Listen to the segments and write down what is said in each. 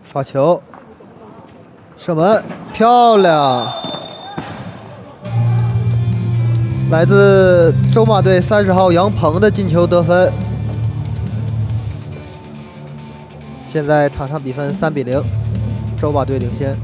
发球，射门，漂亮！来自州马队30号杨鹏的进球得分。现在场上比分3-0，州马队领先。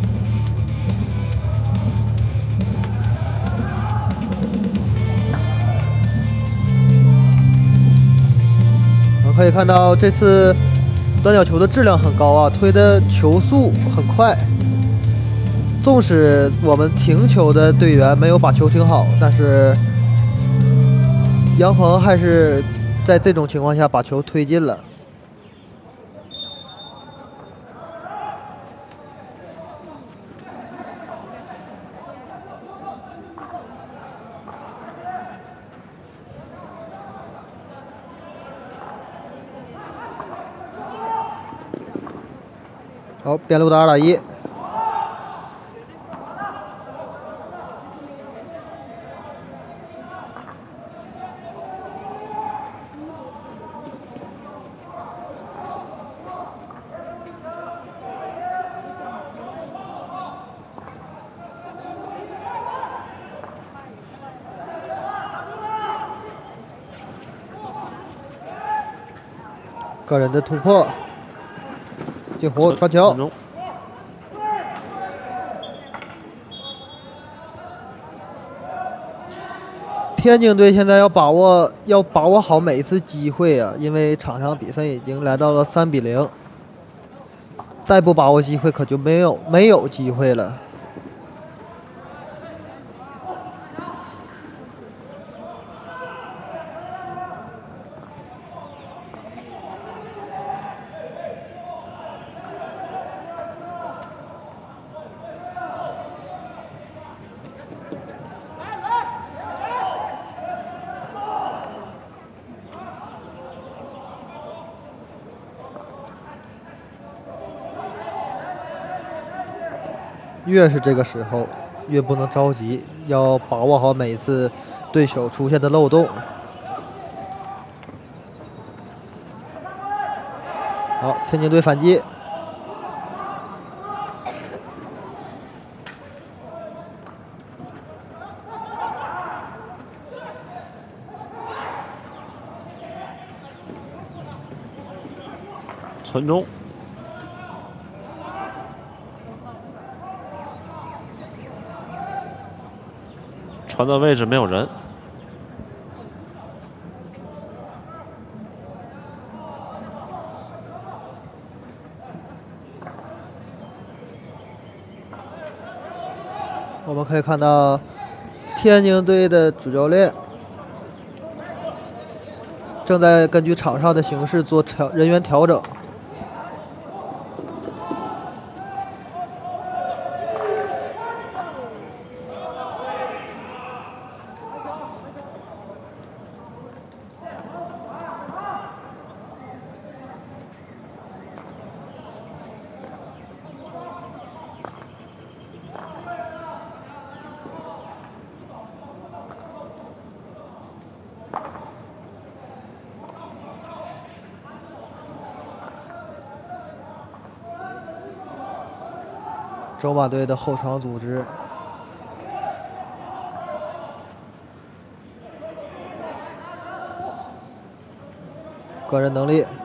我们可以看到这次端角球的质量很高啊，推的球速很快。纵使我们停球的队员没有把球停好，但是杨鹏还是在这种情况下把球推进了。好，边路的2打1。个人的突破，进弧传球。天津队现在要把握好每一次机会啊，因为场上比分已经来到了3-0，再不把握机会可就没有机会了。越是这个时候，越不能着急，要把握好每一次对手出现的漏洞。好，天津队反击， 传中。传的位置没有人， 我们可以看到天津队的主教练正在根据场上的形势做人员调整。州马队的后场组织，个人能力